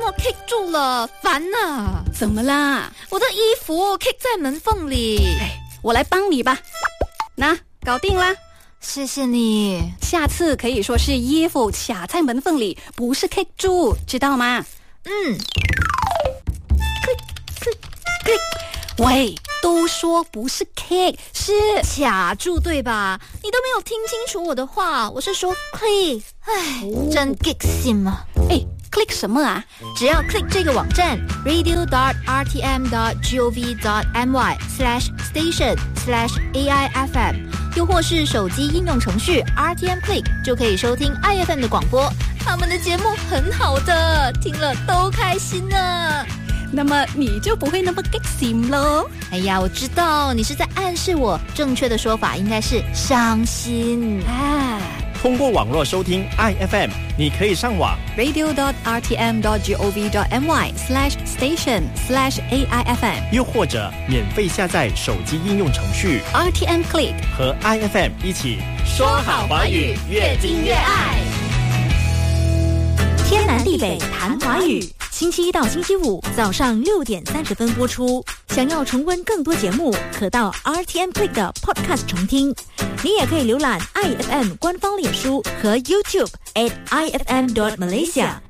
kick 住了，烦啊！ 怎么啦？ 我的衣服 kick 在门缝里。 我来帮你吧。那搞定啦。 谢谢你。 下次可以说是衣服卡在门缝里，不是 kick 住，知道吗？喂，都说不是 kick， 是卡住对吧？你都没有听清楚我的话，我是说 click。真 kick 心啊 ！click 什么啊？ 只要 click 这个网站 radio.rtm.gov.my/station/AIFM， 又或是手机应用程序 RTM Click， 就可以收听 IFM 的广播。他们的节目很好的，听了都开心呢。 那么你就不会那么 kick 心咯。 哎呀，我知道你是在暗示我，正确的说法应该是伤心啊。 通过网络收听 IFM， 你可以上网 radio.rtm.gov.my/station/AIFM， 又或者免费下载手机应用程序 RTM Click， 和 IFM 一起说好华语，越听越爱。 天南地北谈华语，星期一到星期五早上6点30分播出。想要重温更多节目，可到 RTM Click 的 Podcast 重听。你也可以浏览 IFM 官方脸书和 YouTube @IFM.Malaysia。